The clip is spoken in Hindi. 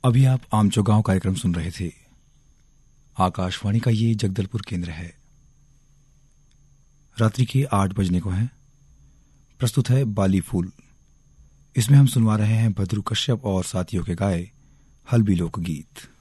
अभी आप आमचो गांव कार्यक्रम सुन रहे थे। आकाशवाणी का ये जगदलपुर केंद्र है। रात्रि के 8 बजने को है। प्रस्तुत है बाली फूल। इसमें हम सुनवा रहे हैं भद्रू कश्यप और साथियों के गाए हल्बी लोकगीत।